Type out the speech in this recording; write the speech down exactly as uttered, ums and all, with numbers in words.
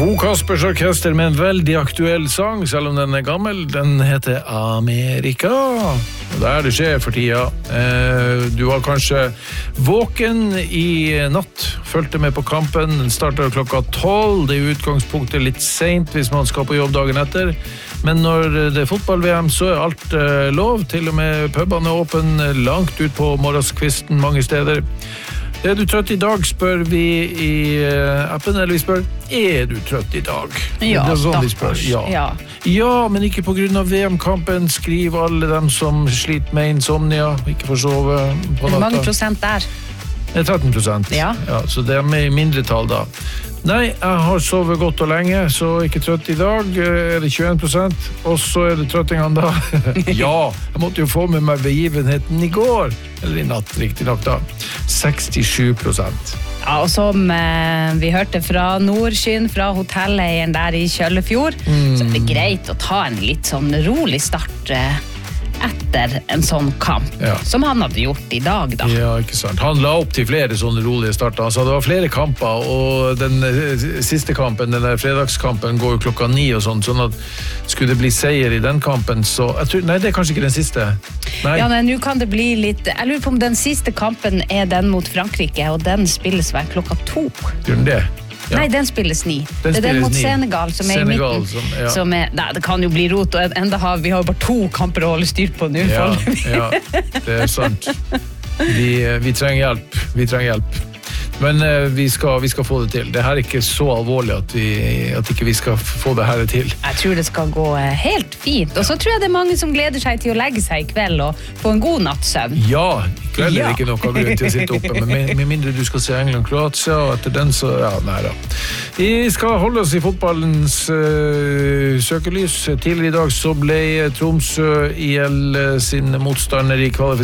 Bo Kaspers Orkester med en veldig aktuell sang, selv om den er gammel. Den heter Amerika. Og det er det skjer for tida. Du var kanskje våken i natt, følte med på kampen. Den starter klokka tolv. Det er i utgangspunktet litt sent hvis man skal på jobb dagen etter. Men når det er fotball-V M, så er alt lov. Til og med pubene er åpen langt ut på morgenskvisten mange steder. Er du trøtt i dag, spør vi i appen, eller vi spør, er du trøtt i dag? Ja, det er sånn vi spør. stakkars. Ja. Ja. ja, men ikke på grunn av V M-kampen, skriv alle dem som sliter med insomnia, ikke får sove på natta. Hvor mange prosent der? Det er tretten prosent. Ja. Ja, så det er med i mindretall da. Nei, jeg har sovet godt og lenge, så ikke trøtt i dag. Er det tjueen prosent, og så er det trøttingene da. Ja, jeg måtte jo få med meg begivenheten i går, eller i natt, riktig nok da. sekstisju prosent. Ja, og som eh, vi hørte fra Nordskyn, fra hotelleieren der i Kjøllefjord, mm. så er det greit å ta en litt sånn rolig start eh, etter en sånn kamp, Ja. som han hadde gjort i dag da. Ja, ikke sant. Han la opp til flere sånne rolige starter. Altså, det var flere kamper, og den eh, siste kampen, den der fredagskampen, går jo klokka ni og sånn, sånn at skulle det bli seier i den kampen, så... Jeg tror, nei, det er kanskje ikke den siste. Nei. Ja, men nå kan det bli litt... Jeg lurer på om den siste kampen er den mot Frankrike, og den spilles vel klokka to. Gjør den det? Ja. Nei, den spilles ni. Den det er den spilles mot ni. Senegal som er Senegal, i midten. som- ja. Som er, nei, det kan jo bli rot, og enda har, vi har jo bare to kamper å holde styr på nå. Ja, foreløpig. ja, det er sant. Vi, vi trenger hjelp. Vi trenger hjelp. Men eh, vi, skal, vi skal få det til. Det her er ikke så alvorlig at, vi, at ikke vi skal få det her til. Jeg tror det skal gå eh, helt fint. Og så tror jeg det er mange som gleder seg til å legge seg i kveld og få en god nattsøvn. Ja, i kveld er Ja. det ikke noe grunn til å sitte oppe, men med, med mindre du skal se England-Kroatia, og etter den så, ja, nei da. Vi skal holde oss i fotballens uh, søkelys. Tidligere i dag så ble Tromsø I L sin motstander i kvalifiseringen